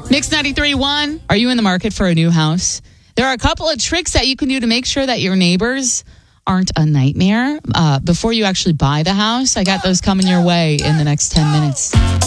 Mix 93.1. Are you in the market for a new house? There are a couple of tricks that you can do to make sure that your neighbors aren't a nightmare before you actually buy the house. I got those coming your way in the next 10 minutes.